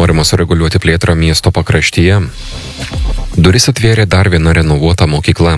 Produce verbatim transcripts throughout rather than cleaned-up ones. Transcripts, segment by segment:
Norima sureguliuoti plėtrą miesto pakraštyje. Duris atvėrė dar viena renovuota mokykla.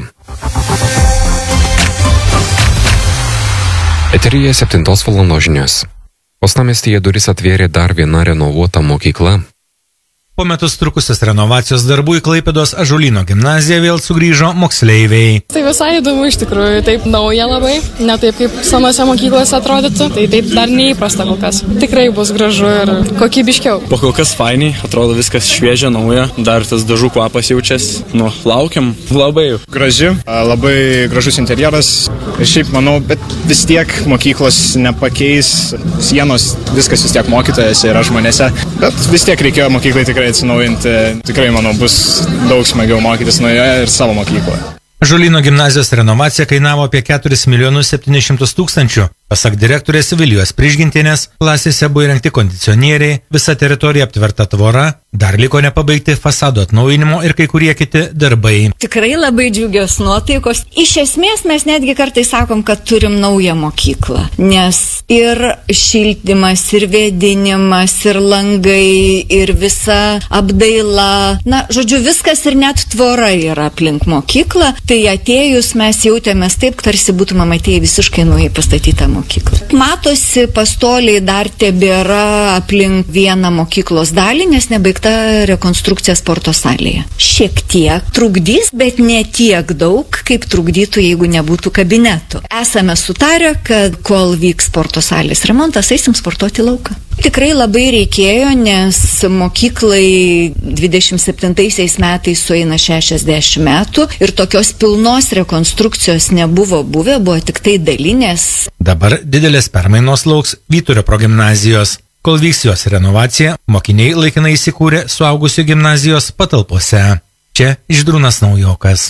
Eteryje septintos valandos žinios. Uostamiestyje duris atvėrė dar viena renovuota mokykla. Po metus trukusios renovacijos darbų į Klaipėdos Ąžuolyno gimnaziją vėl sugrįžo moksleiviai. Tai visai įdomu iš tikrųjų, taip nauja labai, ne taip kaip senose mokyklose atrodytų, tai taip dar neįprasta kol kas. Tikrai bus gražu ir kokybiškiau. Po kol kas fainai, atrodo viskas šviežia, nauja, dar tas dažų kvapas jaučias, nu, laukiam labai. Graži, labai gražus interjeras ir šiaip manau, bet vis tiek mokyklos nepakeis, sienos, viskas vis tiek mokytojas yra žmonėse, bet vis tiek reikėjo mokyklai tikrai atsinaujinti, tikrai, manau, bus daug smagiau mokytis naujoje ir savo mokykloje. Ąžuolyno gimnazijos renovacija kainavo apie keturis milijonus septynis šimtus tūkstančių. Pasak direktorės Vilijos Prižgintienės, klasėse buvo įrengti kondicionieriai, visa teritorija aptverta tvora, dar liko nepabaigti fasado atnaujinimo ir kai kurie kiti darbai. Tikrai labai džiugios nuotaikos. Iš esmės mes netgi kartais sakom, kad turim naują mokyklą, nes ir šildymas, ir vėdinimas, ir langai, ir visa apdaila, na, žodžiu, viskas ir net tvora yra aplink mokyklą. Tai atėjus mes jautėmės taip, tarsi būtume matėję visiškai naujai pastatytą mokyklą. Matosi, pastoliai dar tebėra aplink vieną mokyklos dalį, nes nebaigta rekonstrukcija sporto salėje. Šiek tiek trukdys, bet ne tiek daug, kaip trukdytų, jeigu nebūtų kabinetų. Esame sutarę, kad kol vyks sporto salės remontas, eisim sportuoti lauką. Tikrai labai reikėjo, nes mokyklai dvidešimt septintaisiais metais sueina šešiasdešimt metų ir tokios pilnos rekonstrukcijos nebuvo buvę, buvo tik tai dalinės. Dabar didelės permainos lauks Vyturio progimnazijos. Kol vyks jos renovacija, mokiniai laikinai įsikūrė suaugusių gimnazijos patalpose. Čia Žydrūnas Naujokas.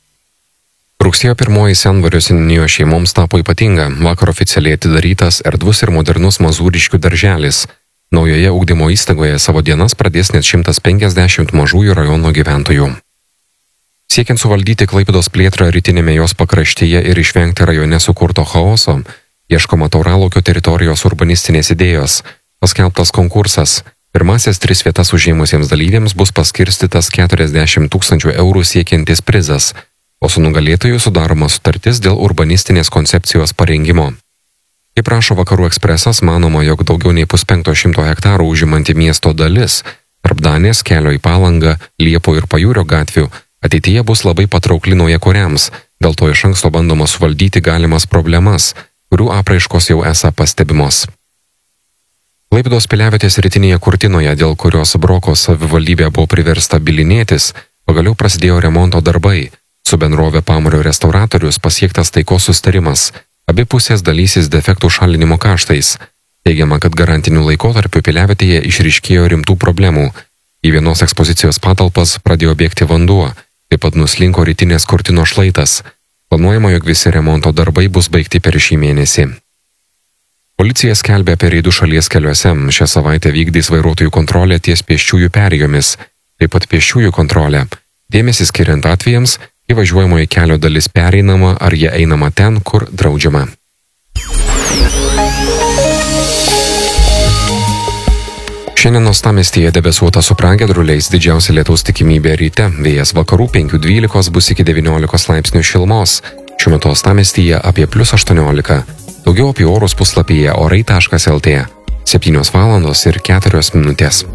Rugsėjo pirmoji Senvario seniūnijos šeimoms tapo ypatinga. Vakar oficialiai atidarytas erdvus ir modernus Mazūriškių darželis. Naujoje ugdymo įstaigoje savo dienas pradės net šimtas penkiasdešimt mažųjų rajono gyventojų. Siekiant suvaldyti Klaipėdos plėtrą rytinėme jos pakraštyje ir išvengti rajone sukurto chaoso, ieškoma Tauralaukio teritorijos urbanistinės idėjos. Paskelbtas konkursas. Pirmasis tris vietas užėmusiems dalyviams bus paskirstytas keturiasdešimt tūkstančių eurų siekiantis prizas, o su nugalėtoju sudaroma sutartis dėl urbanistinės koncepcijos parengimo. Kaip rašo Vakarų ekspresas, manoma, jog daugiau nei puspenkto šimto hektarų užimanti miesto dalis, tarp Danės, kelio į Palangą, Liepo ir Pajūrio gatvių, ateityje bus labai patraukli naujakuriams, dėl to iš anksto bandoma suvaldyti galimas problemas, kurių apraiškos jau esą pastebimos. Klaipėdos piliavietės rytinėje Kurtinoje, dėl kurios Broko savivaldybė buvo priversta bylinėtis, pagaliau prasidėjo remonto darbai. Su bendrovė Pamario restauratorius pasiektas taikos sustarimas. Abi pusės dalysis defektų šalinimo kaštais. Teigiama, kad garantiniu laikotarpiu piliavietėje išryškėjo rimtų problemų. Į vienos ekspozicijos patalpas pradėjo bėgti vanduo, taip pat nuslinko rytinės Kurtino šlaitas. Planuojama, jog visi remonto darbai bus baigti per šį mėnesį. Policija skelbia apie reidus šalies keliuose. Šią savaitę vykdys vairuotojų kontrolę ties pėsčiųjų perėjomis, taip pat pėsčiųjų kontrolę. Dėmesį skiriant atvejams, įvažiuojamoji kelio dalis pereinama ar jie einama ten, kur draudžiama. Šiandien uostamiestyje debesuota su pragiedruliais, didžiausia lietaus tikimybė ryte, vėjas vakarų penkių dvylikos bus iki devyniolikos laipsnių šilumos. Šiuo metu uostamiestyje apie plius aštuoniolika. Daugiau apie orus puslapyje orai taškas lt. septynios valandos ir keturios minutės.